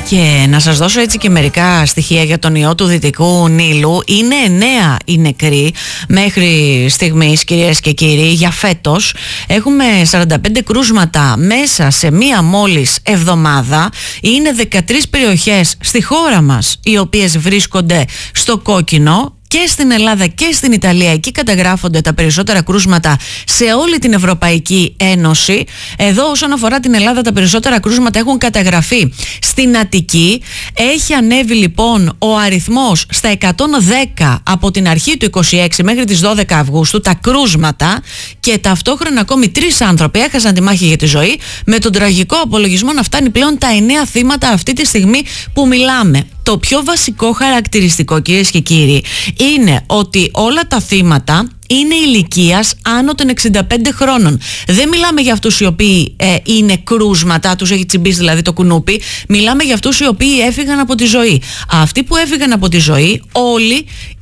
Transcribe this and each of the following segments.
Και να σας δώσω έτσι και μερικά στοιχεία για τον ιό του Δυτικού Νείλου. Είναι 9 οι νεκροί μέχρι στιγμής, κυρίες και κύριοι, για φέτος. Έχουμε 45 κρούσματα μέσα σε μία μόλις εβδομάδα. Είναι 13 περιοχές στη χώρα μας οι οποίες βρίσκονται στο κόκκινο. Και στην Ελλάδα και στην Ιταλία, εκεί καταγράφονται τα περισσότερα κρούσματα σε όλη την Ευρωπαϊκή Ένωση. Εδώ, όσον αφορά την Ελλάδα, τα περισσότερα κρούσματα έχουν καταγραφεί στην Αττική. Έχει ανέβει λοιπόν ο αριθμός στα 110 από την αρχή του 26 μέχρι τις 12 Αυγούστου, τα κρούσματα, και ταυτόχρονα ακόμη 3 άνθρωποι έχασαν τη μάχη για τη ζωή, με τον τραγικό απολογισμό να φτάνει πλέον τα 9 θύματα αυτή τη στιγμή που μιλάμε. Το πιο βασικό χαρακτηριστικό, κυρίες και κύριοι, είναι ότι όλα τα θύματα είναι ηλικίας άνω των 65 χρόνων. Δεν μιλάμε για αυτούς οι οποίοι είναι κρούσματα, τους έχει τσιμπήσει δηλαδή το κουνούπι. Μιλάμε για αυτούς οι οποίοι έφυγαν από τη ζωή. Αυτοί που έφυγαν από τη ζωή όλοι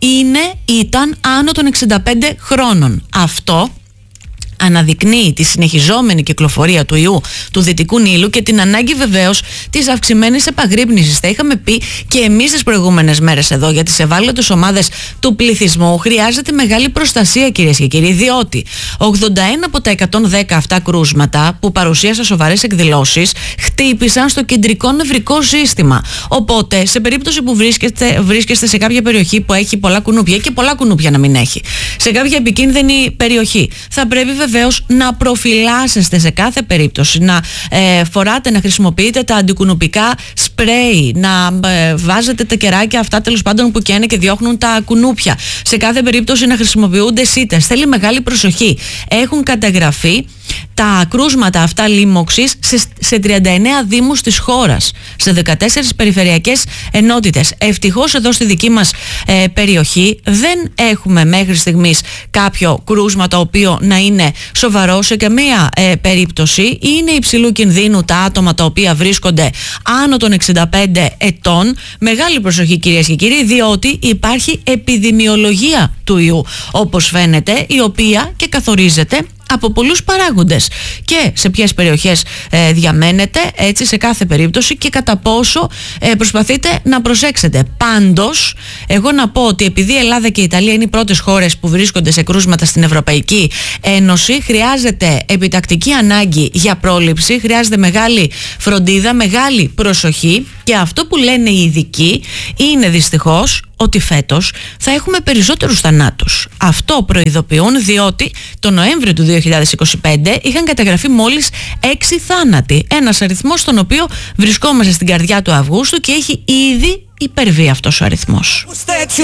ήταν άνω των 65 χρόνων. Αυτό αναδεικνύει τη συνεχιζόμενη κυκλοφορία του ιού του Δυτικού Νείλου και την ανάγκη βεβαίως της αυξημένης επαγρύπνησης. Τα είχαμε πει και εμείς τις προηγούμενες μέρες εδώ, για τις ευάλωτες ομάδες του πληθυσμού χρειάζεται μεγάλη προστασία, κυρίες και κύριοι, διότι 81 από τα 110 αυτά κρούσματα που παρουσίασαν σοβαρές εκδηλώσεις χτύπησαν στο κεντρικό νευρικό σύστημα. Οπότε, σε περίπτωση που βρίσκεστε σε κάποια περιοχή που έχει πολλά κουνούπια, και πολλά κουνούπια να μην έχει, σε κάποια επικίνδυνη περιοχή, θα πρέπει βεβαίως να προφυλάσσεστε σε κάθε περίπτωση, να φοράτε, να χρησιμοποιείτε τα αντικουνουπικά σπρέι, να βάζετε τα κεράκια αυτά τέλος πάντων που καίνε και διώχνουν τα κουνούπια. Σε κάθε περίπτωση να χρησιμοποιούνται σίτες. Θέλει μεγάλη προσοχή. Έχουν καταγραφεί τα κρούσματα αυτά λίμωξης σε 39 δήμους της χώρας, σε 14 περιφερειακές ενότητες. Ευτυχώς εδώ στη δική μας περιοχή δεν έχουμε μέχρι στιγμής κάποιο κρούσμα το οποίο να είναι σοβαρό σε καμία περίπτωση. Είναι υψηλού κινδύνου τα άτομα τα οποία βρίσκονται άνω των 65 ετών. Μεγάλη προσοχή, κυρίες και κύριοι, διότι υπάρχει επιδημιολογία του ιού, όπως φαίνεται, η οποία και καθορίζεται από πολλούς παράγοντες, και σε ποιες περιοχές διαμένετε, έτσι, σε κάθε περίπτωση, και κατά πόσο προσπαθείτε να προσέξετε. Πάντως, εγώ να πω ότι επειδή η Ελλάδα και η Ιταλία είναι οι πρώτες χώρες που βρίσκονται σε κρούσματα στην Ευρωπαϊκή Ένωση, χρειάζεται επιτακτική ανάγκη για πρόληψη, χρειάζεται μεγάλη φροντίδα, μεγάλη προσοχή, και αυτό που λένε οι ειδικοί είναι δυστυχώς ότι φέτος θα έχουμε περισσότερους θανάτους. Αυτό προειδοποιούν, διότι το Νοέμβριο του 2025 είχαν καταγραφεί μόλις 6 θάνατοι. Ένας αριθμός στον οποίο βρισκόμαστε στην καρδιά του Αυγούστου και έχει ήδη υπερβεί αυτός ο αριθμός.